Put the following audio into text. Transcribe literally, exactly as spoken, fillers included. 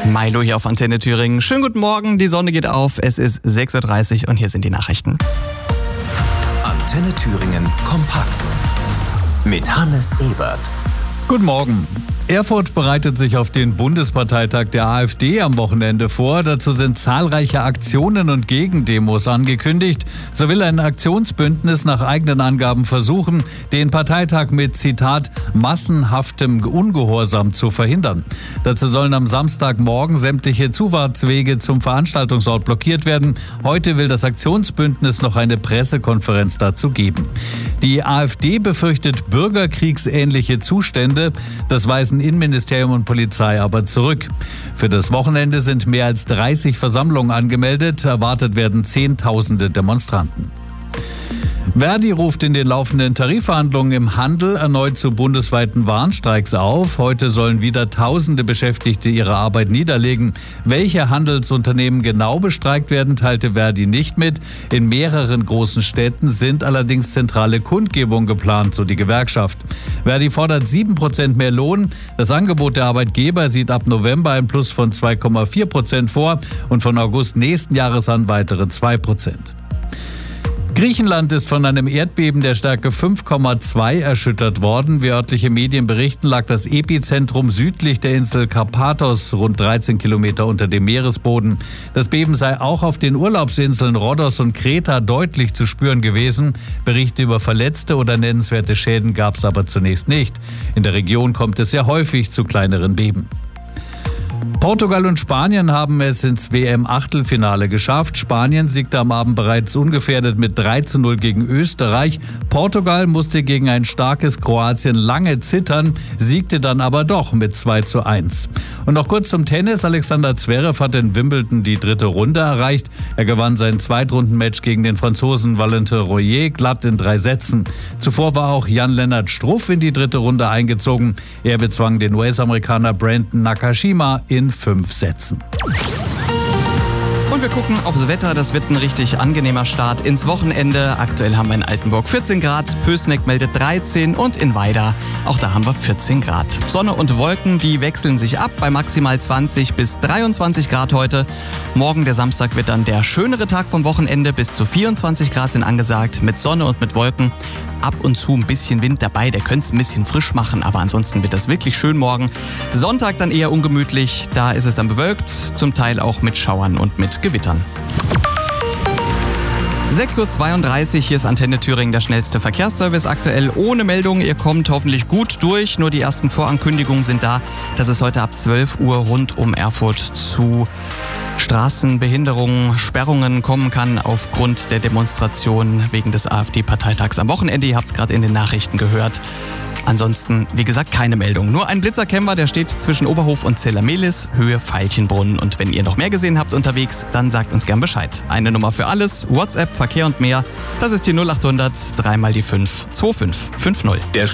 Milo hier auf Antenne Thüringen. Schönen guten Morgen, die Sonne geht auf, es ist sechs Uhr dreißig und hier sind die Nachrichten. Antenne Thüringen kompakt mit Hannes Ebert. Guten Morgen. Erfurt bereitet sich auf den Bundesparteitag der AfD am Wochenende vor. Dazu sind zahlreiche Aktionen und Gegendemos angekündigt. So will ein Aktionsbündnis nach eigenen Angaben versuchen, den Parteitag mit, Zitat, massenhaftem Ungehorsam zu verhindern. Dazu sollen am Samstagmorgen sämtliche Zufahrtswege zum Veranstaltungsort blockiert werden. Heute will das Aktionsbündnis noch eine Pressekonferenz dazu geben. Die AfD befürchtet bürgerkriegsähnliche Zustände. Das weisen Innenministerium und Polizei aber zurück. Für das Wochenende sind mehr als dreißig Versammlungen angemeldet. Erwartet werden Zehntausende Demonstranten. Verdi ruft in den laufenden Tarifverhandlungen im Handel erneut zu bundesweiten Warnstreiks auf. Heute sollen wieder tausende Beschäftigte ihre Arbeit niederlegen. Welche Handelsunternehmen genau bestreikt werden, teilte Verdi nicht mit. In mehreren großen Städten sind allerdings zentrale Kundgebungen geplant, so die Gewerkschaft. Verdi fordert sieben Prozent mehr Lohn. Das Angebot der Arbeitgeber sieht ab November ein Plus von zwei Komma vier Prozent vor und von August nächsten Jahres an weitere zwei Prozent. Griechenland ist von einem Erdbeben der Stärke fünf Komma zwei erschüttert worden. Wie örtliche Medien berichten, lag das Epizentrum südlich der Insel Karpathos, rund dreizehn Kilometer unter dem Meeresboden. Das Beben sei auch auf den Urlaubsinseln Rhodos und Kreta deutlich zu spüren gewesen. Berichte über Verletzte oder nennenswerte Schäden gab es aber zunächst nicht. In der Region kommt es sehr häufig zu kleineren Beben. Portugal und Spanien haben es ins W M-Achtelfinale geschafft. Spanien siegte am Abend bereits ungefährdet mit drei zu null gegen Österreich. Portugal musste gegen ein starkes Kroatien lange zittern, siegte dann aber doch mit zwei zu eins. Und noch kurz zum Tennis. Alexander Zverev hat in Wimbledon die dritte Runde erreicht. Er gewann sein Zweitrundenmatch gegen den Franzosen Valentin Royer glatt in drei Sätzen. Zuvor war auch Jan-Lennart Struff in die dritte Runde eingezogen. Er bezwang den U S-Amerikaner Brandon Nakashima in fünf Sätzen. Und wir gucken aufs Wetter. Das wird ein richtig angenehmer Start ins Wochenende. Aktuell haben wir in Altenburg vierzehn Grad, Pößneck meldet dreizehn und in Weida, auch da haben wir vierzehn Grad. Sonne und Wolken, die wechseln sich ab bei maximal zwanzig bis dreiundzwanzig Grad heute. Morgen, der Samstag, wird dann der schönere Tag vom Wochenende. Bis zu vierundzwanzig Grad sind angesagt, mit Sonne und mit Wolken. Ab und zu ein bisschen Wind dabei, der könnte es ein bisschen frisch machen, aber ansonsten wird das wirklich schön morgen. Sonntag dann eher ungemütlich, da ist es dann bewölkt, zum Teil auch mit Schauern und mit Gewittern. sechs Uhr zweiunddreißig, hier ist Antenne Thüringen, der schnellste Verkehrsservice aktuell ohne Meldung. Ihr kommt hoffentlich gut durch, nur die ersten Vorankündigungen sind da, dass es heute ab zwölf Uhr rund um Erfurt zu Straßenbehinderungen, Sperrungen kommen kann aufgrund der Demonstration wegen des AfD-Parteitags am Wochenende. Ihr habt es gerade in den Nachrichten gehört. Ansonsten, wie gesagt, keine Meldung. Nur ein Blitzerkämmer, der steht zwischen Oberhof und Zellermelis, Höhe Veilchenbrunn. Und wenn ihr noch mehr gesehen habt unterwegs, dann sagt uns gern Bescheid. Eine Nummer für alles, WhatsApp, Verkehr und mehr. Das ist die null acht hundert, dreimal die fünf, zwei fünf fünf null. Der